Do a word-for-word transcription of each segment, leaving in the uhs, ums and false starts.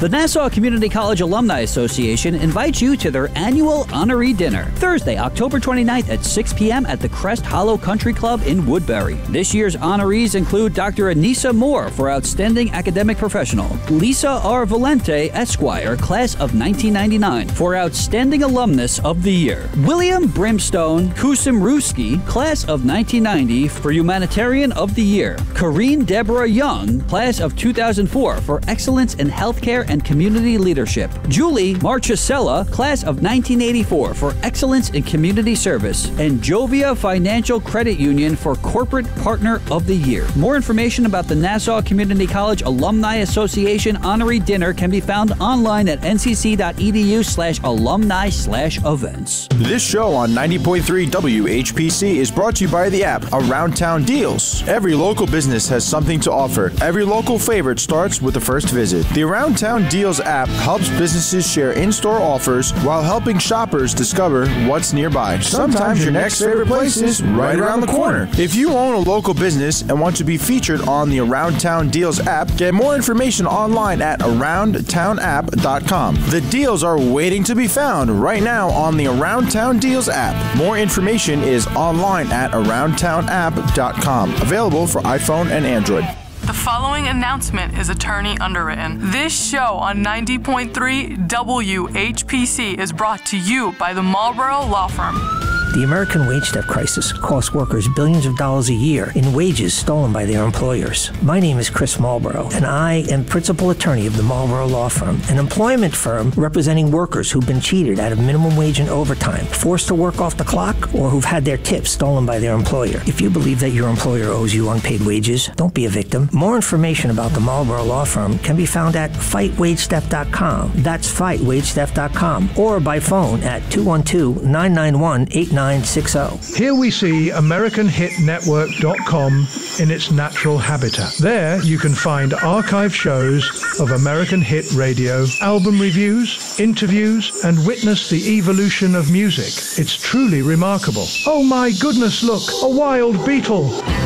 The Nassau Community College Alumni Association invites you to their annual honoree dinner, Thursday, October twenty-ninth at six p.m. at the Crest Hollow Country Club in Woodbury. This year's honorees include Doctor Anissa Moore for Outstanding Academic Professional, Lisa R. Valente, Esquire, Class of nineteen ninety-nine, for Outstanding Alumnus of the Year, William Brimstone Kusimruski, Class of nineteen ninety, for Humanitarian of the Year, Corrine Deborah Young, Class of two thousand four, for Excellence in Healthcare and Community Leadership, Julie Marchesella, Class of nineteen eighty-four, for Excellence in Community Service, and Jovia Financial Credit Union for Corporate Partner of the Year. More information about the Nassau Community College Alumni Association Honoree Dinner can be found online at ncc.edu slash alumni slash events. This show on ninety point three W H P C is brought to you by the app Around Town Deals. Every local business has something to offer. Every local favorite starts with the first visit. The Around Town Deals app helps businesses share in-store offers while helping shoppers discover what's nearby. Sometimes your next favorite place is right around the corner. If you own a local business and want to be featured on the Around Town Deals app, get more information online at around town app dot com. The deals are waiting to be found right now on the Around Town Deals app. More information is online at around town app dot com. Available for iPhone and Android. The following announcement is attorney underwritten. This show on ninety point three W H P C is brought to you by the Marlboro Law Firm. The American wage theft crisis costs workers billions of dollars a year in wages stolen by their employers. My name is Chris Marlboro, and I am principal attorney of the Marlboro Law Firm, an employment firm representing workers who've been cheated out of minimum wage and overtime, forced to work off the clock, or who've had their tips stolen by their employer. If you believe that your employer owes you unpaid wages, don't be a victim. More information about the Marlboro Law Firm can be found at fight wage theft dot com. That's fight wage theft dot com, or by phone at two one two, nine nine one, eight nine six zero. Here we see American Hit Network dot com in its natural habitat. There you can find archive shows of American hit radio, album reviews, interviews, and witness the evolution of music. It's truly remarkable. Oh my goodness, look, a wild beetle.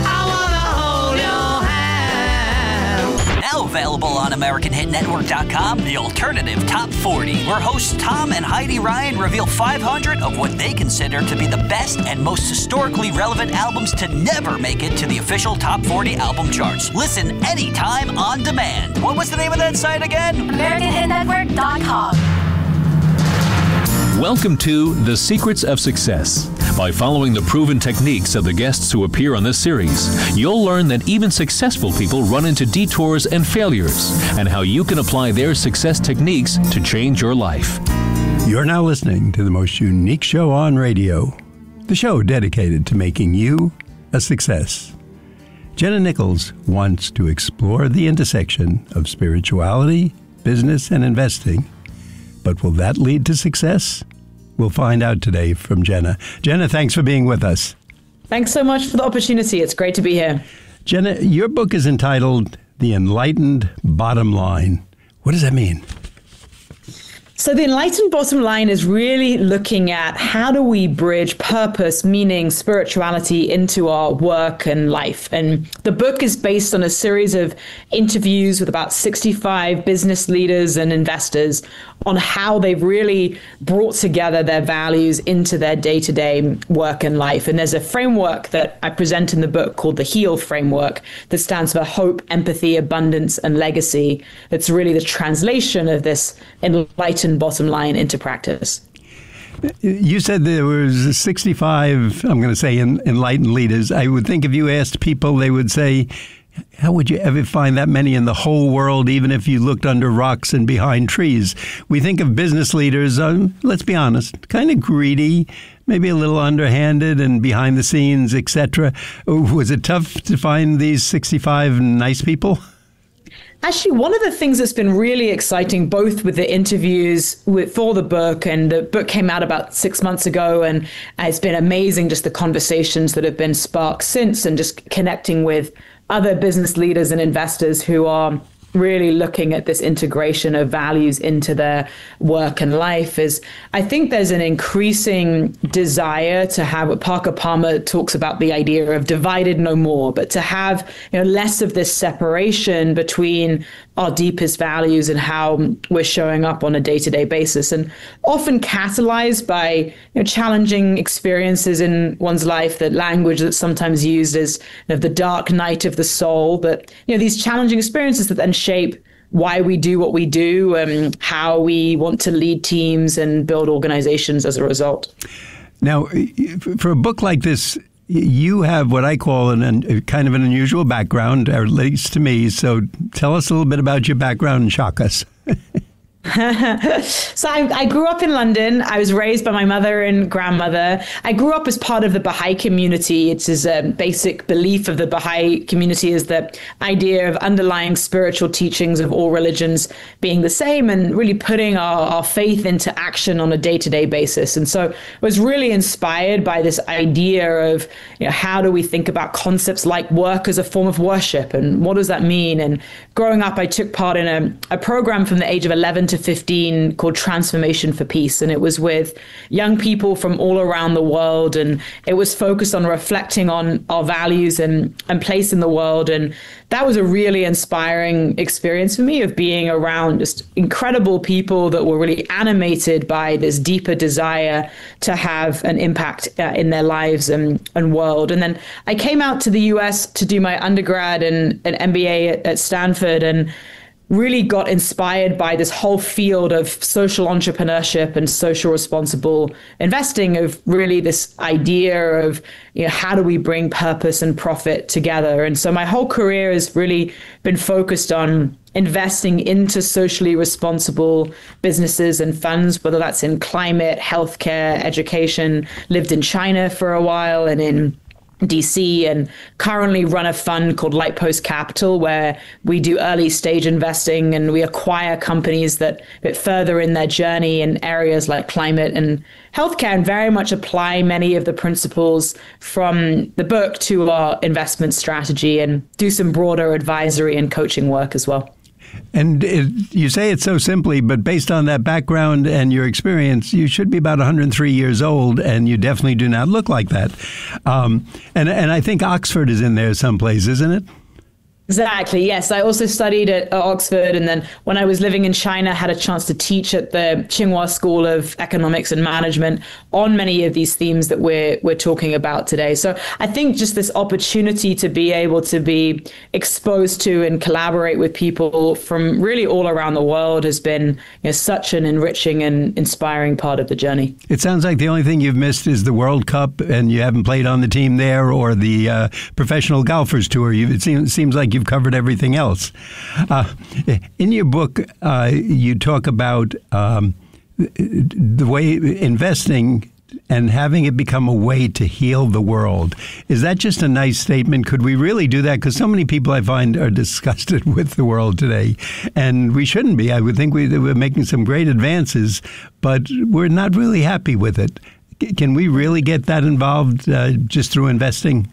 Now available on American Hit Network dot com, the alternative Top forty, where hosts Tom and Heidi Ryan reveal five hundred of what they consider to be the best and most historically relevant albums to never make it to the official Top forty album charts. Listen anytime on demand. What was the name of that site again? American Hit Network dot com. Welcome to The Secrets of Success. By following the proven techniques of the guests who appear on this series, you'll learn that even successful people run into detours and failures, and how you can apply their success techniques to change your life. You're now listening to the most unique show on radio, the show dedicated to making you a success. Jenna Nichols wants to explore the intersection of spirituality, business, and investing. But will that lead to success? We'll find out today from Jenna. Jenna, thanks for being with us. Thanks so much for the opportunity. It's great to be here. Jenna, your book is entitled The Enlightened Bottom Line. What does that mean? So the enlightened bottom line is really looking at how do we bridge purpose, meaning, spirituality into our work and life. And the book is based on a series of interviews with about sixty-five business leaders and investors on how they've really brought together their values into their day-to-day work and life. And there's a framework that I present in the book called the HEAL framework that stands for hope, empathy, abundance, and legacy. It's really the translation of this enlightened bottom line into practice. You said there was sixty-five, I'm going to say, enlightened leaders. I would think if you asked people, they would say, how would you ever find that many in the whole world, even if you looked under rocks and behind trees? We think of business leaders, um, let's be honest, kind of greedy, maybe a little underhanded and behind the scenes, et cetera. Was it tough to find these sixty-five nice people? Actually, one of the things that's been really exciting, both with the interviews with, for the book, and the book came out about six months ago, and it's been amazing just the conversations that have been sparked since, and just connecting with other business leaders and investors who are really looking at this integration of values into their work and life is I think there's an increasing desire to have what Parker Palmer talks about, the idea of divided no more, but to have, you know, less of this separation between our deepest values and how we're showing up on a day-to-day basis, and often catalyzed by, you know, challenging experiences in one's life. That language that's sometimes used as, you know, the dark night of the soul, but, you know, these challenging experiences that then shape why we do what we do and how we want to lead teams and build organizations as a result. Now, for a book like this, you have what I call an, an kind of an unusual background, or at least to me. So tell us a little bit about your background and shock us. So I, I grew up in London. I was raised by my mother and grandmother. I grew up as part of the Baha'i community. It's a um, basic belief of the Baha'i community is the idea of underlying spiritual teachings of all religions being the same and really putting our, our faith into action on a day-to-day basis. And so I was really inspired by this idea of, you know, how do we think about concepts like work as a form of worship, and what does that mean? And growing up, I took part in a, a program from the age of eleven to fifteen called Transformation for Peace. And it was with young people from all around the world. And it was focused on reflecting on our values and, and place in the world. And that was a really inspiring experience for me, of being around just incredible people that were really animated by this deeper desire to have an impact uh, in their lives and, and world. And then I came out to the U S to do my undergrad and an M B A at, at Stanford, and really got inspired by this whole field of social entrepreneurship and social responsible investing, of really this idea of, you know, how do we bring purpose and profit together? And so my whole career has really been focused on investing into socially responsible businesses and funds, whether that's in climate, healthcare, education. Lived in China for a while and in D C, and currently run a fund called Lightpost Capital, where we do early stage investing and we acquire companies that bit further in their journey in areas like climate and healthcare, and very much apply many of the principles from the book to our investment strategy, and do some broader advisory and coaching work as well. And it, you say it so simply, but based on that background and your experience, you should be about one hundred three years old, and you definitely do not look like that. Um, and, and I think Oxford is in there someplace, isn't it? Exactly. Yes. I also studied at Oxford. And then when I was living in China, had a chance to teach at the Tsinghua School of Economics and Management on many of these themes that we're we're talking about today. So I think just this opportunity to be able to be exposed to and collaborate with people from really all around the world has been, you know, such an enriching and inspiring part of the journey. It sounds like the only thing you've missed is the World Cup, and you haven't played on the team there, or the uh, Professional Golfers Tour. You, it seems, seems like you've covered everything else. Uh, in your book, uh, you talk about um, the way investing and having it become a way to heal the world. Is that just a nice statement? Could we really do that? Because so many people I find are disgusted with the world today, and we shouldn't be. I would think we, we're making some great advances, but we're not really happy with it. Can we really get that involved uh, just through investing?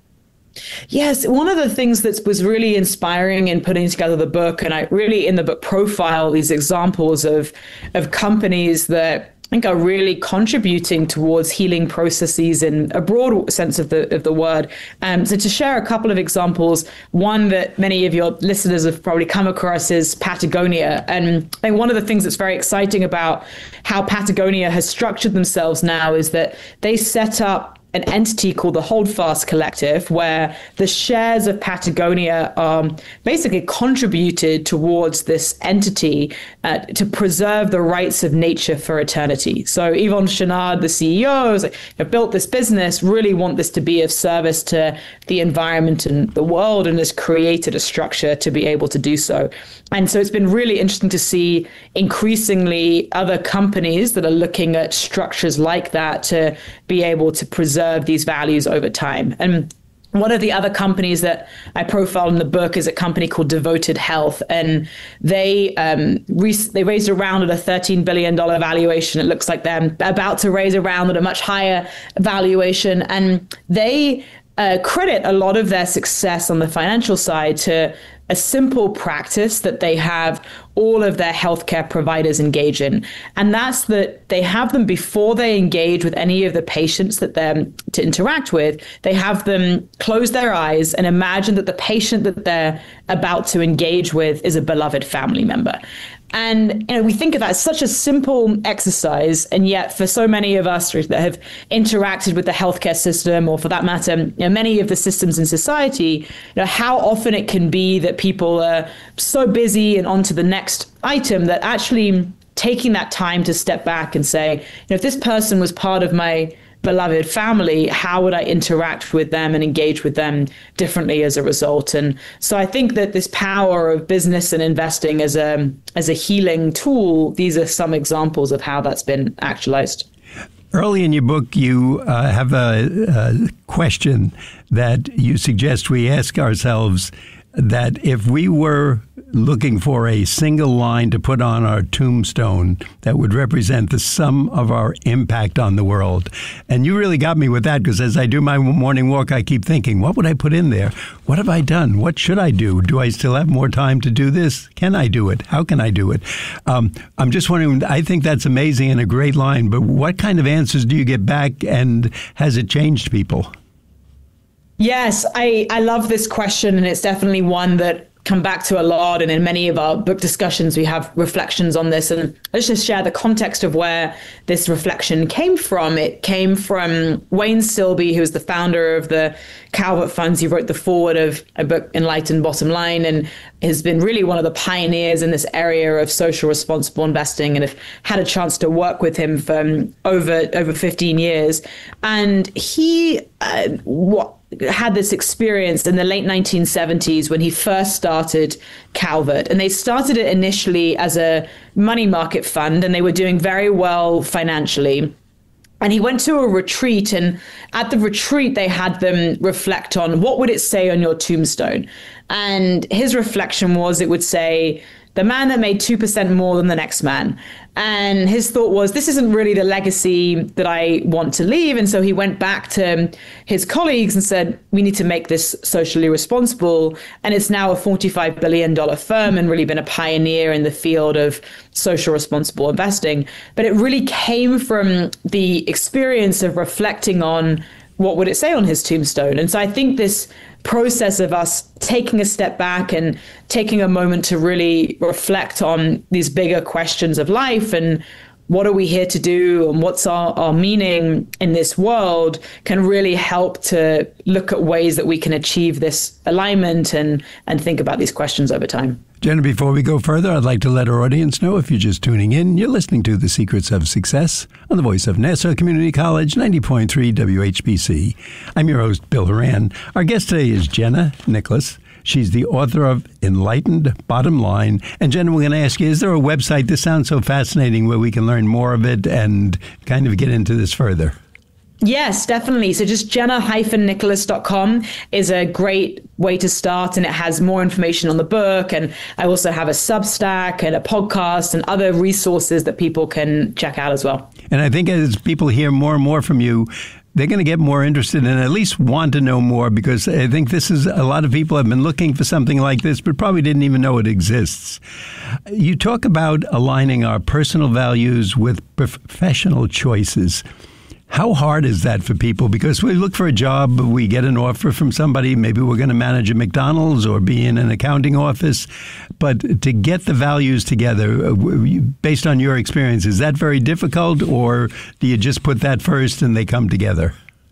Yes, one of the things that was really inspiring in putting together the book, and I really in the book profile these examples of of companies that I think are really contributing towards healing processes in a broad sense of the of the word. Um, so to share a couple of examples, one that many of your listeners have probably come across is Patagonia. And I think one of the things that's very exciting about how Patagonia has structured themselves now is that they set up an entity called the Holdfast Collective, where the shares of Patagonia are basically contributed towards this entity uh, to preserve the rights of nature for eternity. So Yvon Chouinard, the C E O, has like, built this business, really want this to be of service to the environment and the world, and has created a structure to be able to do so. And so it's been really interesting to see increasingly other companies that are looking at structures like that to be able to preserve these values over time. And one of the other companies that I profiled in the book is a company called Devoted Health, and they um, re- they raised a round at a thirteen billion dollars valuation. It looks like they're about to raise a round at a much higher valuation, and they uh, credit a lot of their success on the financial side to a simple practice that they have all of their healthcare providers engage in. And that's that they have them before they engage with any of the patients that they're to interact with. They have them close their eyes and imagine that the patient that they're about to engage with is a beloved family member. And, you know, we think of that as such a simple exercise. And yet for so many of us that have interacted with the healthcare system, or for that matter, you know, many of the systems in society, you know, how often it can be that people are so busy and on to the next item that actually taking that time to step back and say, you know, if this person was part of my beloved family, how would I interact with them and engage with them differently as a result? And so I think that this power of business and investing as a as a healing tool, these are some examples of how that's been actualized. Early in your book, you uh, have a, a question that you suggest we ask ourselves, that if we were looking for a single line to put on our tombstone that would represent the sum of our impact on the world. And you really got me with that, because as I do my morning walk, I keep thinking, what would I put in there? What have I done? What should I do? Do I still have more time to do this? Can I do it? How can I do it? Um, I'm just wondering, I think that's amazing and a great line, but what kind of answers do you get back, and has it changed people? Yes, I, I love this question, and it's definitely one that come back to a lot. And in many of our book discussions, we have reflections on this. And let's just share the context of where this reflection came from. It came from Wayne Silby, who is the founder of the Calvert Funds. He wrote the foreword of a book, Enlightened Bottom Line, and has been really one of the pioneers in this area of social responsible investing, and have had a chance to work with him for um, over over fifteen years. And he uh, what had this experience in the late nineteen seventies when he first started Calvert. And they started it initially as a money market fund, and they were doing very well financially. And he went to a retreat, and at the retreat, they had them reflect on what would it say on your tombstone. And his reflection was, it would say, the man that made two percent more than the next man. And his thought was, this isn't really the legacy that I want to leave. And so he went back to his colleagues and said, we need to make this socially responsible. And it's now a forty-five billion dollars firm, and really been a pioneer in the field of social responsible investing. But it really came from the experience of reflecting on what would it say on his tombstone. And so I think this process of us taking a step back and taking a moment to really reflect on these bigger questions of life, and what are we here to do, and what's our, our meaning in this world, can really help to look at ways that we can achieve this alignment and, and think about these questions over time. Jenna, before we go further, I'd like to let our audience know, if you're just tuning in, you're listening to The Secrets of Success on the voice of Nassau Community College, ninety point three W H P C. I'm your host, Bill Horan. Our guest today is Jenna Nicholas. She's the author of Enlightened Bottom Line. And Jenna, we're going to ask you, is there a website, this sounds so fascinating, where we can learn more of it and kind of get into this further? Yes, definitely. So just jenna dash nicholas dot com is a great way to start, and it has more information on the book. And I also have a Substack and a podcast and other resources that people can check out as well. And I think as people hear more and more from you, they're going to get more interested and at least want to know more, because I think this is, a lot of people have been looking for something like this, but probably didn't even know it exists. You talk about aligning our personal values with professional choices. How hard is that for people? Because we look for a job, we get an offer from somebody, maybe we're going to manage a McDonald's or be in an accounting office, but to get the values together, based on your experience, is that very difficult, or do you just put that first and they come together?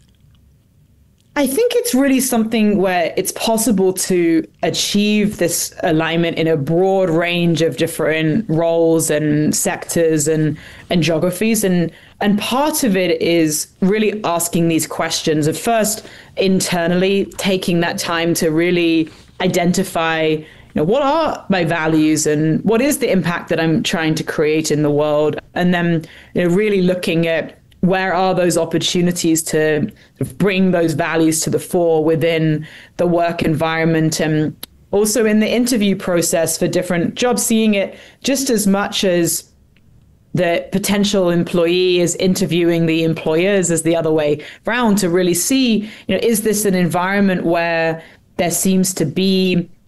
I think it's really something where it's possible to achieve this alignment in a broad range of different roles and sectors and, and geographies. And, and part of it is really asking these questions of, first, internally, taking that time to really identify, you know, what are my values and what is the impact that I'm trying to create in the world? And then, you know, really looking at, where are those opportunities to bring those values to the fore within the work environment, and also in the interview process for different jobs, seeing it just as much as the potential employee is interviewing the employers as the other way around, to really see, you know, is this an environment where there seems to be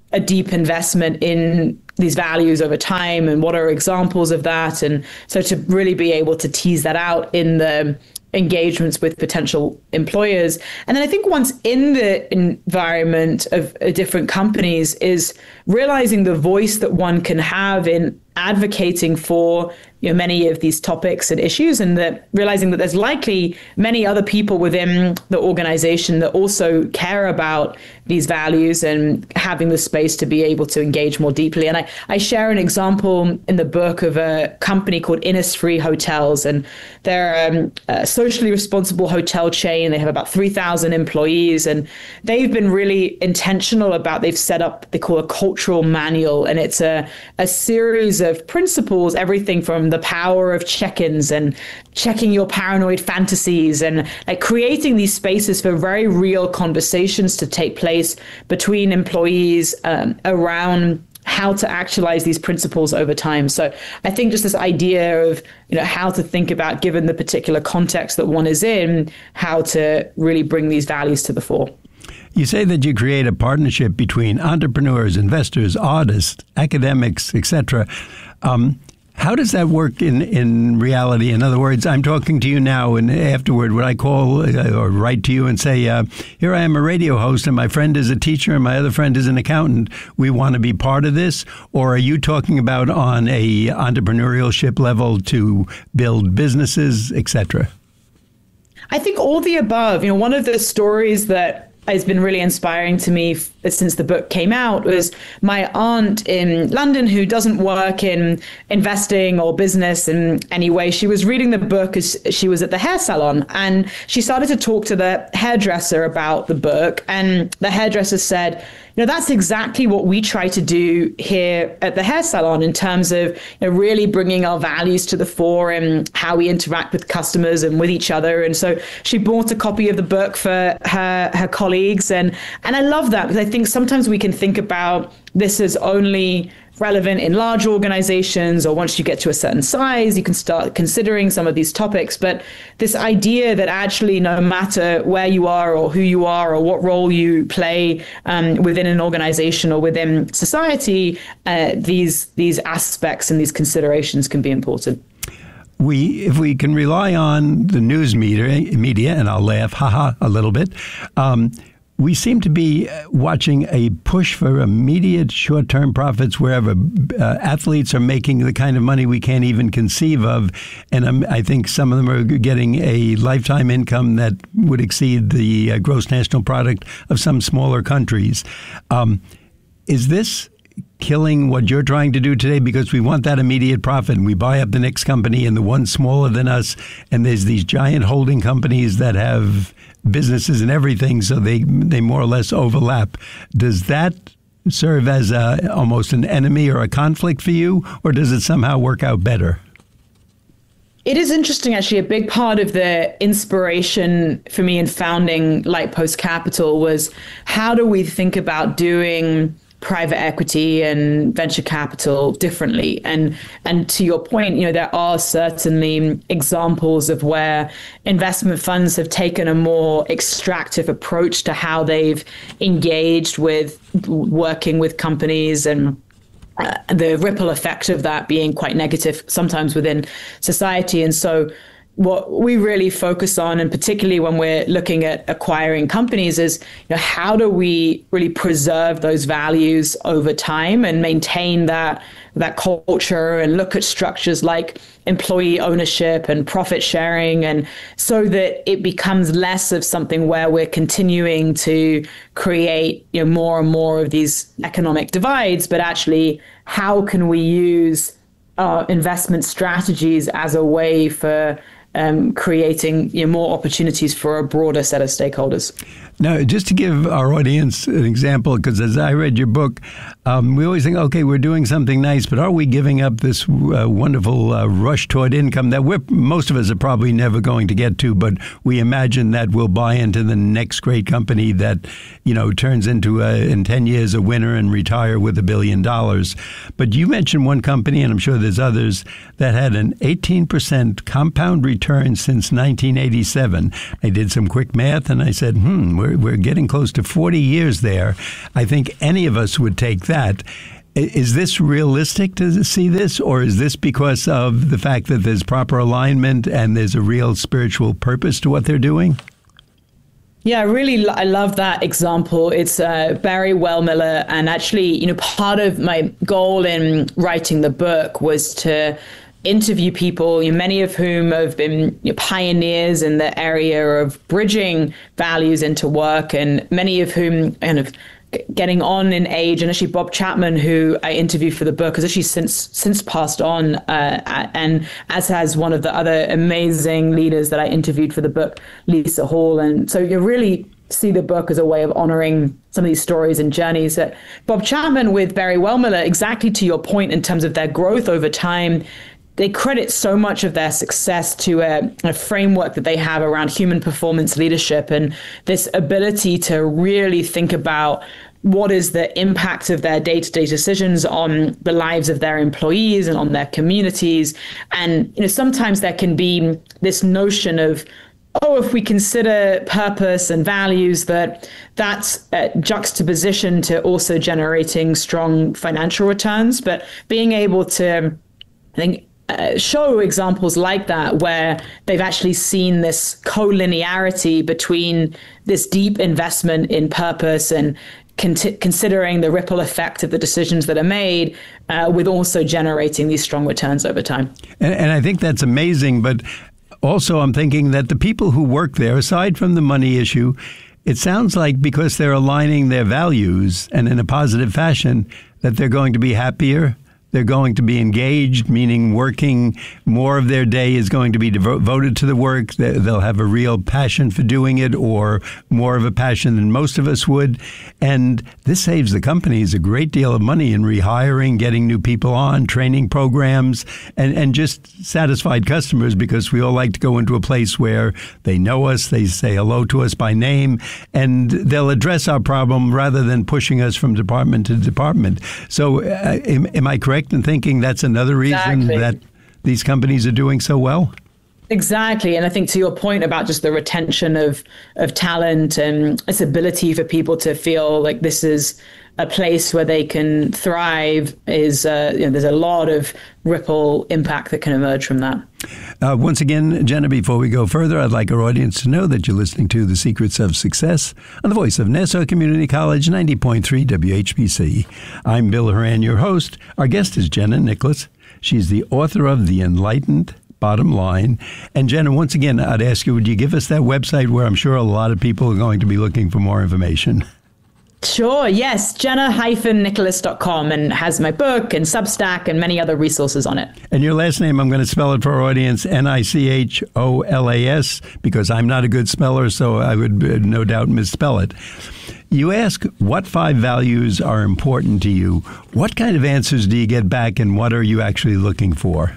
a deep investment in these values over time, and what are examples of that. And so to really be able to tease that out in the engagements with potential employers. And then I think once in the environment of uh, different companies is realizing the voice that one can have in advocating for, you know, many of these topics and issues, and that realizing that there's likely many other people within the organization that also care about these values, and having the space to be able to engage more deeply. And I, I share an example in the book of a company called Innisfree Hotels, and they're um, a socially responsible hotel chain. They have about three thousand employees, and they've been really intentional about, they've set up, they call a cultural manual, and it's a, a series of principles, everything from the power of check-ins and checking your paranoid fantasies, and like creating these spaces for very real conversations to take place between employees um, around how to actualize these principles over time. So I think just this idea of, you know, how to think about, given the particular context that one is in, how to really bring these values to the fore. You say that you create a partnership between entrepreneurs, investors, artists, academics, et cetera. Um, how does that work in, in reality? In other words, I'm talking to you now, and afterward, would I call uh, or write to you and say, uh, here I am, a radio host, and my friend is a teacher, and my other friend is an accountant. We want to be part of this? Or are you talking about on a entrepreneurship level to build businesses, et cetera? I think all the above. You know, one of the stories that has been really inspiring to me f- since the book came out was my aunt in London, who doesn't work in investing or business in any way. She was reading the book as she was at the hair salon, and she started to talk to the hairdresser about the book. And the hairdresser said, you know, that's exactly what we try to do here at the hair salon in terms of, you know, really bringing our values to the fore and how we interact with customers and with each other. And so she bought a copy of the book for her her colleagues. And, and I love that, because I think sometimes we can think about this as only relevant in large organizations, or once you get to a certain size, you can start considering some of these topics. But this idea that actually no matter where you are or who you are or what role you play um, within an organization or within society, uh, these these aspects and these considerations can be important. We, if we can rely on the news media, media, and I'll laugh, haha, a little bit, um, we seem to be watching a push for immediate short-term profits wherever uh, athletes are making the kind of money we can't even conceive of. And um, I think some of them are getting a lifetime income that would exceed the uh, gross national product of some smaller countries. Um, is this killing what you're trying to do today, because we want that immediate profit and we buy up the next company and the one smaller than us, and there's these giant holding companies that have businesses and everything, so they they more or less overlap. Does that serve as a, almost an enemy or a conflict for you, or does it somehow work out better? It is interesting, actually. A big part of the inspiration for me in founding Lightpost Capital was, how do we think about doing private equity and venture capital differently? And and to your point, you know, there are certainly examples of where investment funds have taken a more extractive approach to how they've engaged with working with companies, and uh, the ripple effect of that being quite negative sometimes within society. And so what we really focus on, and particularly when we're looking at acquiring companies, is, you know, how do we really preserve those values over time and maintain that that culture, and look at structures like employee ownership and profit sharing, and so that it becomes less of something where we're continuing to create, you know, more and more of these economic divides, but actually how can we use our investment strategies as a way for Um, creating, you know, more opportunities for a broader set of stakeholders. Now, just to give our audience an example, because as I read your book, um, we always think, okay, we're doing something nice, but are we giving up this uh, wonderful uh, rush toward income that we're, most of us are probably never going to get to, but we imagine that we'll buy into the next great company that, you know, turns into, a, in ten years, a winner and retire with a billion dollars. But you mentioned one company, and I'm sure there's others, that had an eighteen percent compound return returns since nineteen eighty-seven. I did some quick math and I said, hmm, we're, we're getting close to forty years there. I think any of us would take that. Is this realistic to see this, or is this because of the fact that there's proper alignment and there's a real spiritual purpose to what they're doing? Yeah, I really, I love that example. It's uh, Barry Wellmiller. And actually, you know, part of my goal in writing the book was to interview people, you know, many of whom have been you know, pioneers in the area of bridging values into work, and many of whom kind of getting on in age. And actually Bob Chapman, who I interviewed for the book, has actually since since passed on, uh, and as has one of the other amazing leaders that I interviewed for the book, Lisa Hall. And so you really see the book as a way of honoring some of these stories and journeys. That Bob Chapman with Barry Wellmiller, exactly to your point in terms of their growth over time, they credit so much of their success to a, a framework that they have around human performance leadership and this ability to really think about what is the impact of their day-to-day decisions on the lives of their employees and on their communities. And you know, sometimes there can be this notion of, oh, if we consider purpose and values, that that's a juxtaposition to also generating strong financial returns. But being able to, I think, Uh, show examples like that where they've actually seen this collinearity between this deep investment in purpose and con- considering the ripple effect of the decisions that are made uh, with also generating these strong returns over time. And, and I think that's amazing. But also I'm thinking that the people who work there, aside from the money issue, it sounds like because they're aligning their values and in a positive fashion, that they're going to be happier. They're going to be engaged, meaning working more of their day is going to be devoted to the work. They'll have a real passion for doing it, or more of a passion than most of us would. And this saves the companies a great deal of money in rehiring, getting new people on, training programs, and, and just satisfied customers, because we all like to go into a place where they know us, they say hello to us by name, and they'll address our problem rather than pushing us from department to department. So uh, am, am I correct in thinking that's another reason exactly. that these companies are doing so well? Exactly. And I think to your point about just the retention of, of talent and its ability for people to feel like this is a place where they can thrive is, uh, you know, there's a lot of ripple impact that can emerge from that. Uh, once again, Jenna, before we go further, I'd like our audience to know that you're listening to The Secrets of Success on the voice of Nassau Community College, ninety point three W H P C. I'm Bill Horan, your host. Our guest is Jenna Nicholas. She's the author of The Enlightened Bottom Line. And Jenna, once again, I'd ask you, would you give us that website where I'm sure a lot of people are going to be looking for more information? Sure, yes, jenna dash nicholas dot com, and has my book and Substack and many other resources on it. And your last name, I'm going to spell it for our audience, N I C H O L A S, because I'm not a good speller, so I would uh, no doubt misspell it. You ask what five values are important to you. What kind of answers do you get back, and what are you actually looking for?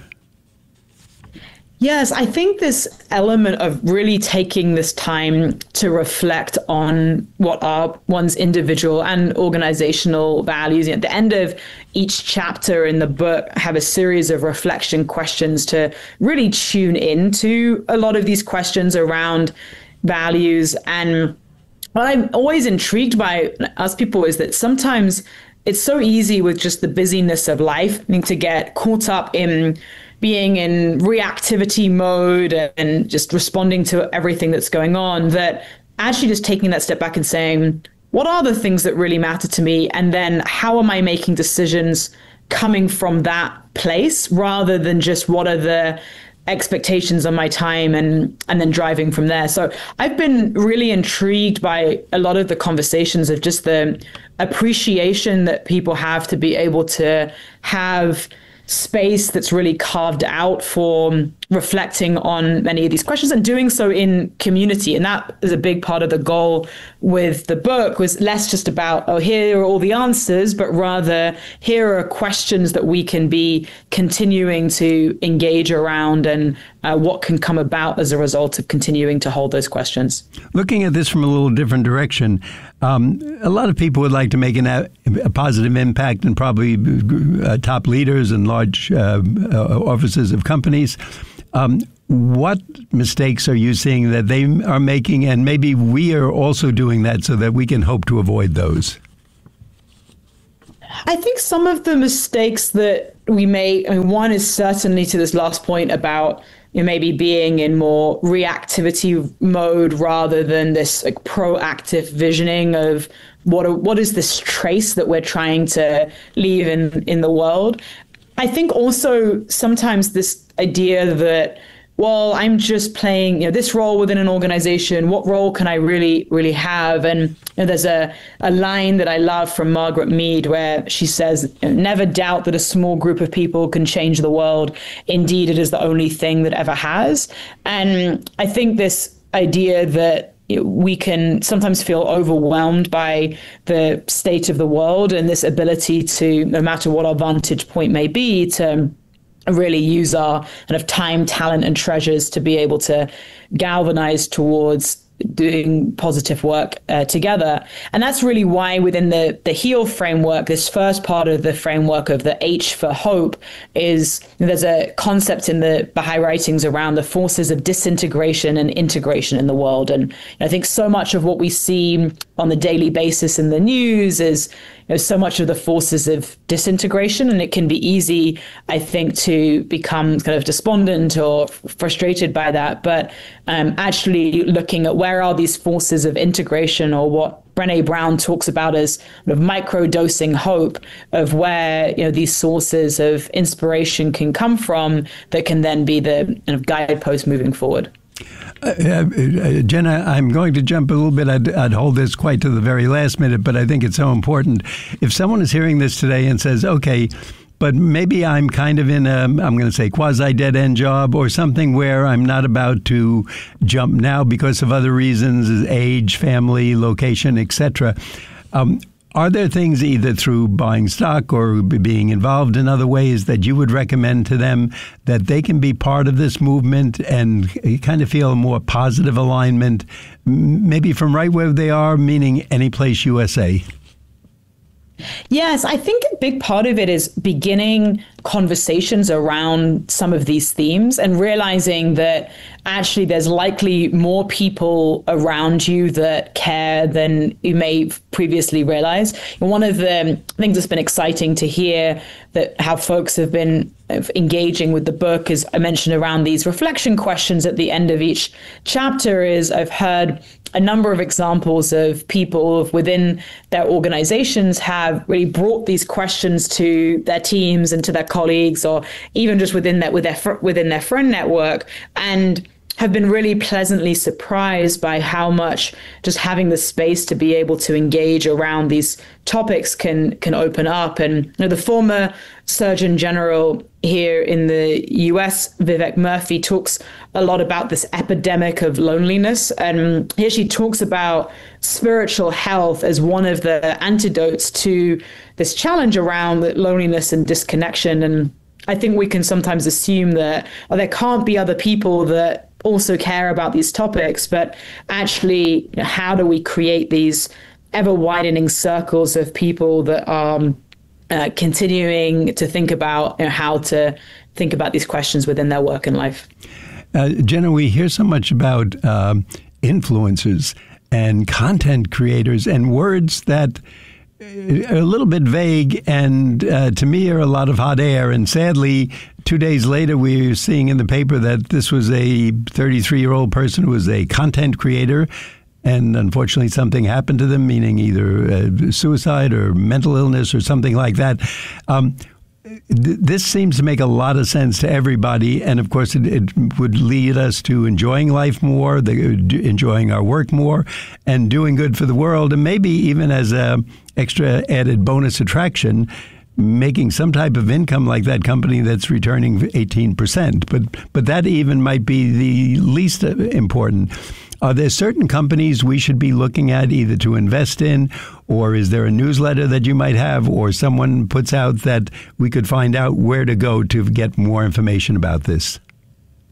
Yes, I think this element of really taking this time to reflect on what are one's individual and organizational values. At the end of each chapter in the book, I have a series of reflection questions to really tune into a lot of these questions around values. And what I'm always intrigued by as people is that sometimes it's so easy with just the busyness of life, I mean, to get caught up in being in reactivity mode and just responding to everything that's going on, that actually just taking that step back and saying, what are the things that really matter to me? And then how am I making decisions coming from that place, rather than just what are the expectations on my time and and then driving from there. So I've been really intrigued by a lot of the conversations of just the appreciation that people have to be able to have space that's really carved out for reflecting on many of these questions and doing so in community. And that is a big part of the goal with the book, was less just about, oh, here are all the answers, but rather here are questions that we can be continuing to engage around, and uh, what can come about as a result of continuing to hold those questions. Looking at this from a little different direction, um, a lot of people would like to make an, a positive impact, and probably uh, top leaders and large uh, uh, offices of companies. Um, what mistakes are you seeing that they are making, and maybe we are also doing that so that we can hope to avoid those? I think some of the mistakes that we make, I mean, one is certainly to this last point about, you know, maybe being in more reactivity mode rather than this like proactive visioning of what are, what is this trace that we're trying to leave in, in the world. I think also sometimes this idea that, well, I'm just playing, you know, this role within an organization. What role can I really, really have? And you know, there's a, a line that I love from Margaret Mead where she says, never doubt that a small group of people can change the world. Indeed, it is the only thing that ever has. And I think this idea that we can sometimes feel overwhelmed by the state of the world and this ability to, no matter what our vantage point may be, to really use our kind of time, talent, and treasures to be able to galvanize towards doing positive work uh, together. And that's really why within the, the HEAL framework, this first part of the framework of the H for hope is there's a concept in the Baha'i writings around the forces of disintegration and integration in the world. And I think so much of what we see on the daily basis in the news is, you know, so much of the forces of disintegration, and it can be easy, I think, to become kind of despondent or frustrated by that. But um, actually looking at where are these forces of integration, or what Brené Brown talks about as sort of micro-dosing hope, of where, you know, these sources of inspiration can come from that can then be the kind of guidepost moving forward. Uh, uh, Jenna, I'm going to jump a little bit. I'd, I'd hold this quite to the very last minute, but I think it's so important. If someone is hearing this today and says, okay, but maybe I'm kind of in a, I'm going to say, quasi-dead-end job or something where I'm not about to jump now because of other reasons, age, family, location, et cetera. Um, Are there things either through buying stock or being involved in other ways that you would recommend to them that they can be part of this movement and kind of feel a more positive alignment, maybe from right where they are, meaning any place U S A? Yes, I think a big part of it is beginning conversations around some of these themes and realizing that actually there's likely more people around you that care than you may previously realize. And one of the things that's been exciting to hear that how folks have been engaging with the book, as I mentioned, around these reflection questions at the end of each chapter, is I've heard a number of examples of people within their organizations have really brought these questions to their teams and to their colleagues, or even just within that with their within their friend network, and have been really pleasantly surprised by how much just having the space to be able to engage around these topics can can open up. And you know, the former Surgeon General here in the U S, Vivek Murthy, talks a lot about this epidemic of loneliness. And he actually talks about spiritual health as one of the antidotes to this challenge around loneliness and disconnection. And I think we can sometimes assume that oh, there can't be other people that also care about these topics, but actually, you know, how do we create these ever widening circles of people that are uh, continuing to think about, you know, how to think about these questions within their work and life? Uh, Jenna, we hear so much about um, influencers and content creators and words that are a little bit vague and uh, to me are a lot of hot air. And sadly, two days later, we were seeing in the paper that this was a thirty-three-year-old person who was a content creator. And unfortunately, something happened to them, meaning either uh, suicide or mental illness or something like that. Um, th- this seems to make a lot of sense to everybody. And of course, it, it would lead us to enjoying life more, the, enjoying our work more, and doing good for the world. And maybe even as a extra added bonus attraction, making some type of income like that company that's returning eighteen percent. But but that even might be the least important. Are there certain companies we should be looking at either to invest in, or is there a newsletter that you might have, or someone puts out that we could find out where to go to get more information about this?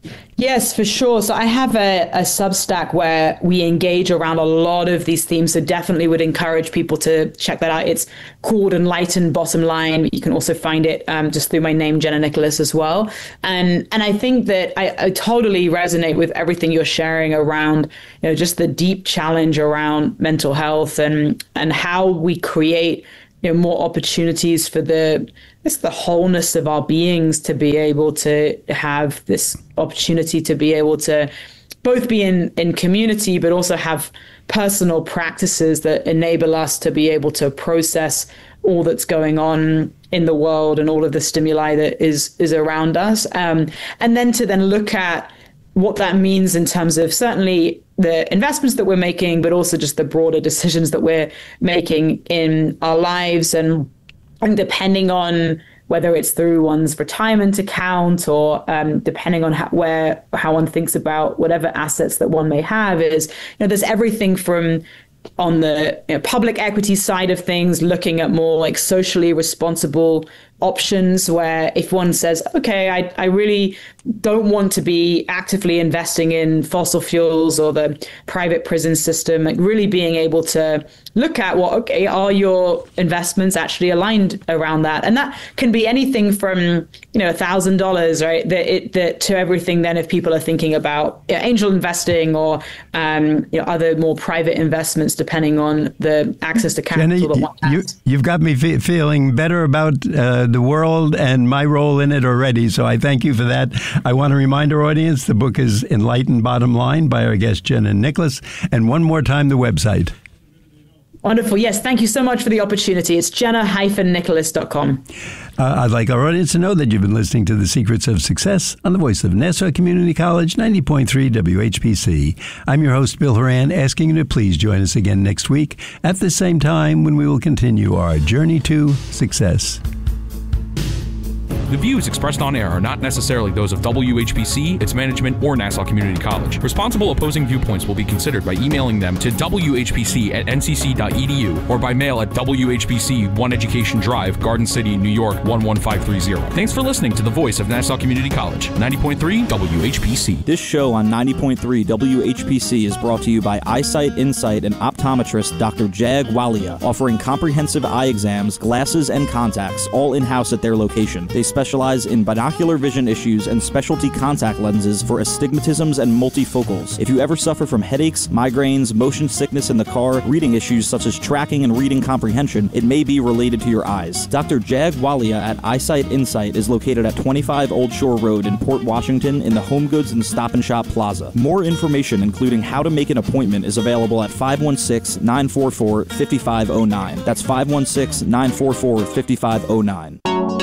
Yes, for sure. So I have a, a Substack where we engage around a lot of these themes. So definitely would encourage people to check that out. It's called Enlightened Bottom Line. You can also find it um, just through my name, Jenna Nicholas, as well. And and I think that I, I totally resonate with everything you're sharing around, you know, just the deep challenge around mental health and and how we create, you know, more opportunities for the it's the wholeness of our beings to be able to have this opportunity to be able to both be in, in community, but also have personal practices that enable us to be able to process all that's going on in the world and all of the stimuli that is is around us. Um, and then to then look at what that means in terms of certainly the investments that we're making, but also just the broader decisions that we're making in our lives. And, and depending on whether it's through one's retirement account or um, depending on how, where how one thinks about whatever assets that one may have, is, you know, there's everything from on the you know, public equity side of things, looking at more like socially responsible options where if one says, okay, I, I really don't want to be actively investing in fossil fuels or the private prison system, like really being able to look at, well, okay, are your investments actually aligned around that? And that can be anything from, you know, a thousand dollars, right? That it that to everything then if people are thinking about you know, angel investing or um, you know, other more private investments, depending on the access to capital Jenny, that one has. You, you've got me fe- feeling better about uh, the world and my role in it already, so I thank you for that. I want to remind our audience the book is Enlightened Bottom Line by our guest Jenna Nicholas, and one more time the website. Wonderful. Yes, thank you so much for the opportunity. It's jenna dash nicholas dot com. Uh, I'd like our audience to know that you've been listening to The Secrets of Success on the voice of Nassau Community College, ninety point three W H P C. I'm your host, Bill Horan, asking you to please join us again next week at the same time when we will continue our journey to success. The views expressed on air are not necessarily those of W H P C, its management, or Nassau Community College. Responsible opposing viewpoints will be considered by emailing them to W H P C at N C C dot E D U or by mail at W H P C, One Education Drive, Garden City, New York, one one five three zero. Thanks for listening to the voice of Nassau Community College, ninety point three W H P C. This show on ninety point three W H P C is brought to you by Eyesight Insight and optometrist Doctor Jag Walia, offering comprehensive eye exams, glasses, and contacts, all in-house at their location. They specialize in binocular vision issues and specialty contact lenses for astigmatisms and multifocals. If you ever suffer from headaches, migraines, motion sickness in the car, reading issues such as tracking and reading comprehension, it may be related to your eyes. Doctor Jag Walia at Eyesight Insight is located at twenty-five Old Shore Road in Port Washington in the Home Goods and Stop and Shop Plaza. More information, including how to make an appointment, is available at five one six, nine four four, five five zero nine. That's five one six, nine four four, five five zero nine.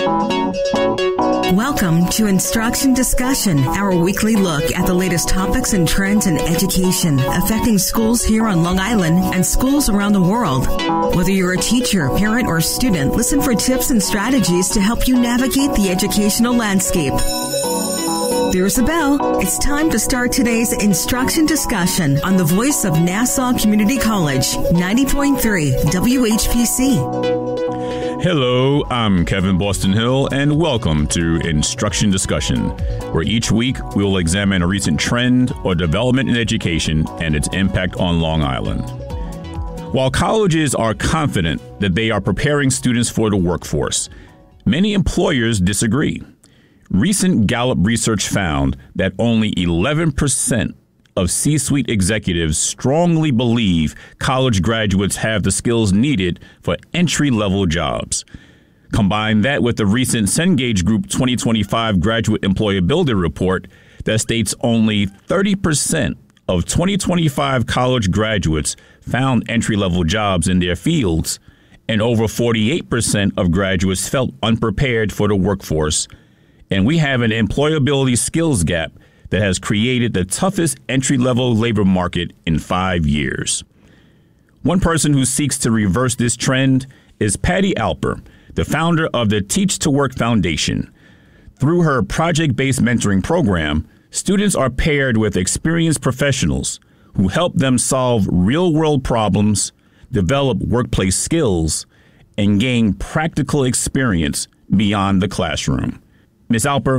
Welcome to Instruction Discussion, our weekly look at the latest topics and trends in education affecting schools here on Long Island and schools around the world. Whether you're a teacher, parent, or student, listen for tips and strategies to help you navigate the educational landscape. There's a bell. It's time to start today's Instruction Discussion on the voice of Nassau Community College, ninety point three W H P C. Hello, I'm Kevin Boston Hill, and welcome to Instruction Discussion, where each week we will examine a recent trend or development in education and its impact on Long Island. While colleges are confident that they are preparing students for the workforce, many employers disagree. Recent Gallup research found that only eleven percent of C-suite executives strongly believe college graduates have the skills needed for entry-level jobs. Combine that with the recent Cengage Group twenty twenty-five Graduate Employability Report that states only thirty percent of twenty twenty-five college graduates found entry-level jobs in their fields, and over forty-eight percent of graduates felt unprepared for the workforce. And we have an employability skills gap that has created the toughest entry-level labor market in five years. One person who seeks to reverse this trend is Patty Alper, the founder of the Teach to Work Foundation. Through her project-based mentoring program, students are paired with experienced professionals who help them solve real-world problems, develop workplace skills, and gain practical experience beyond the classroom. Miz Alper,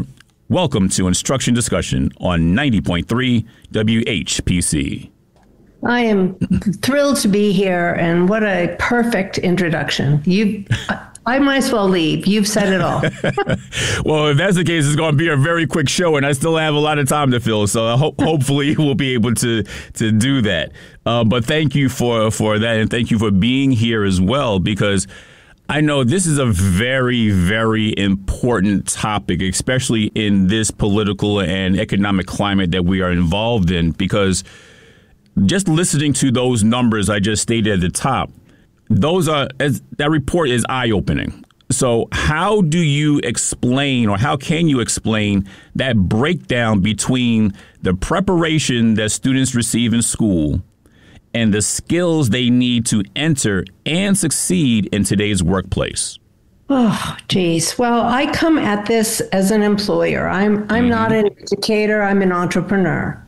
Welcome to Instruction Discussion on ninety point three W H P C. I am thrilled to be here, and what a perfect introduction. You, I might as well leave. You've said it all. Well, if that's the case, it's going to be a very quick show, and I still have a lot of time to fill, so ho- hopefully we'll be able to to do that. Uh, but thank you for, for that, and thank you for being here as well, because I know this is a very, very important topic, especially in this political and economic climate that we are involved in, because just listening to those numbers I just stated at the top, those are as, that report is eye-opening. So how do you explain, or how can you explain that breakdown between the preparation that students receive in school and the skills they need to enter and succeed in today's workplace? Oh, geez. Well, I come at this as an employer. I'm I'm mm-hmm. not an educator. I'm an entrepreneur.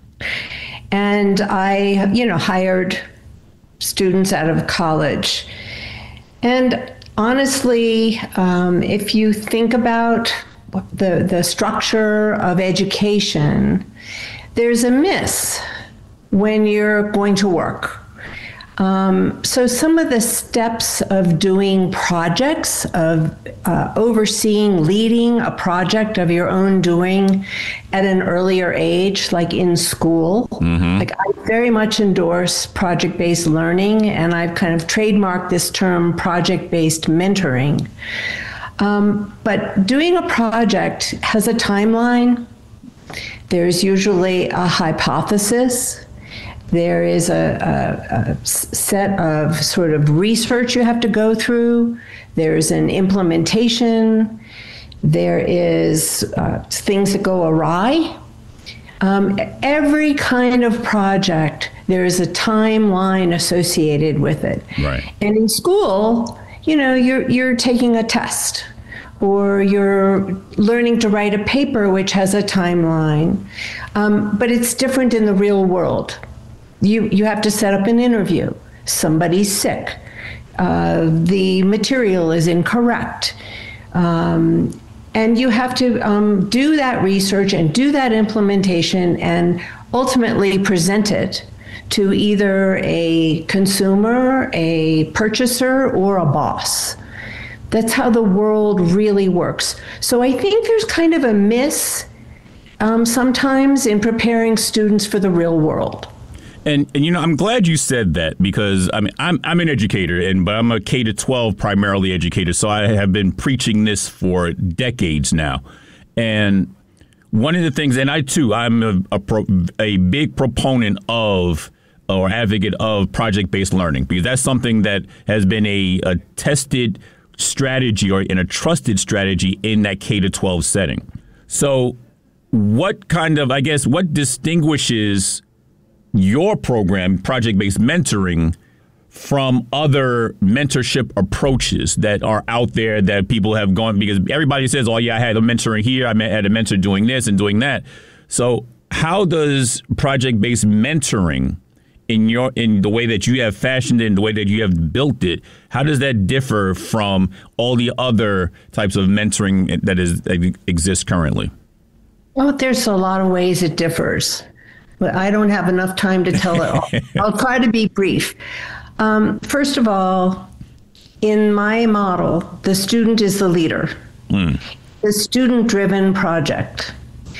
And I, you know, hired students out of college. And honestly, um, if you think about the the structure of education, there's a miss when you're going to work. Um, so some of the steps of doing projects, of uh, overseeing, leading a project of your own doing at an earlier age, like in school, mm-hmm. like I very much endorse project-based learning, and I've kind of trademarked this term project-based mentoring. Um, but doing a project has a timeline. There's usually a hypothesis. There is a, a, a set of sort of research you have to go through. There's an implementation. There is uh, things that go awry. Um, every kind of project, there is a timeline associated with it. Right. And in school, you know, you're you're taking a test, or you're learning to write a paper which has a timeline. Um, but it's different in the real world. You you have to set up an interview. Somebody's sick. Uh, the material is incorrect. Um, and you have to um, do that research and do that implementation and ultimately present it to either a consumer, a purchaser, or a boss. That's how the world really works. So I think there's kind of a miss um, sometimes in preparing students for the real world. And, and, you know, I'm glad you said that, because I mean, I'm I'm an educator, and but I'm a K to twelve primarily educator. So I have been preaching this for decades now. And one of the things, and I, too, I'm a, a, pro, a big proponent of or advocate of project-based learning, because that's something that has been a, a tested strategy, or in a trusted strategy in that K to twelve setting. So what kind of, I guess, what distinguishes your program, project-based mentoring, from other mentorship approaches that are out there that people have gone, because everybody says, oh, yeah, I had a mentor here, I had a mentor doing this and doing that. So how does project-based mentoring, in your in the way that you have fashioned it, in the way that you have built it, how does that differ from all the other types of mentoring that is that exists currently? Well, there's a lot of ways it differs. But I don't have enough time to tell it all. I'll try to be brief. Um, first of all, in my model, the student is the leader. Mm. The student-driven project.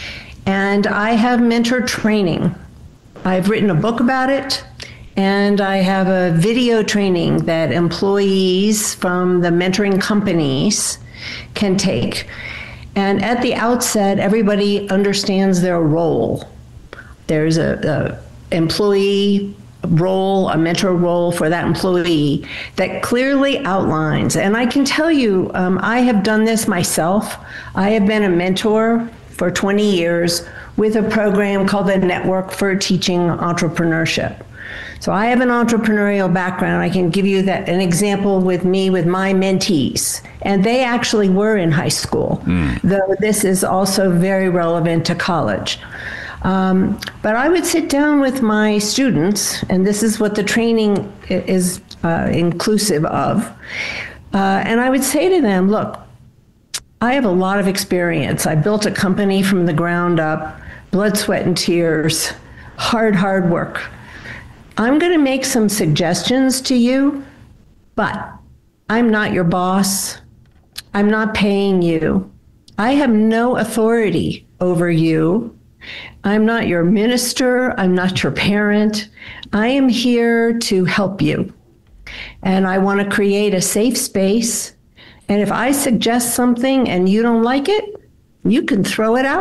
And I have mentor training. I've written a book about it, and I have a video training that employees from the mentoring companies can take. And at the outset, everybody understands their role. There's a, a employee role, a mentor role for that employee that clearly outlines. And I can tell you, um, I have done this myself. I have been a mentor for twenty years with a program called the Network for Teaching Entrepreneurship. So I have an entrepreneurial background. I can give you that an example with me, with my mentees. And they actually were in high school, mm. though this is also very relevant to college. Um, but I would sit down with my students, and this is what the training is uh, inclusive of, uh, and I would say to them, look, I have a lot of experience. I built a company from the ground up, blood, sweat, and tears, hard, hard work. I'm going to make some suggestions to you, but I'm not your boss. I'm not paying you. I have no authority over you. I'm not your minister. I'm not your parent. I am here to help you. And I want to create a safe space. And if I suggest something and you don't like it, you can throw it out.